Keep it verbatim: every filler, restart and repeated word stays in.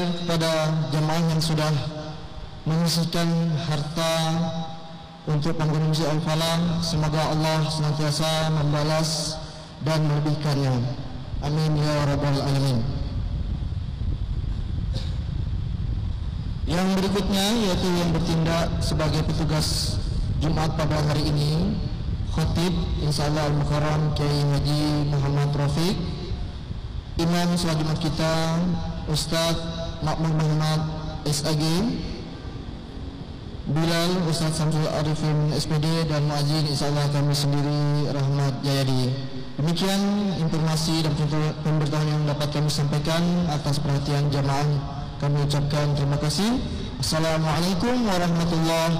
kepada jemaah yang sudah mengisikan harta untuk pembangunan Masjid Al-Falah. Semoga Allah senantiasa membalas dan melebihkannya. Amin ya rabbal alamin. Yang berikutnya yaitu yang bertindak sebagai petugas Jumat pada hari ini, Khatib insyaallah Al-Mukarram Kiai Haji Muhammad Rafiq, Imam salat Jumat kita Ustaz Makmur Muhammad S A G, Bilal Ustaz Samsul Arifin S P D, dan muadzin insyaallah kami sendiri Rahmat Jayadi. Demikian informasi dan pemberitahuan yang dapat kami sampaikan. Atas perhatian jamaah kami ucapkan terima kasih. Assalamualaikum warahmatullahi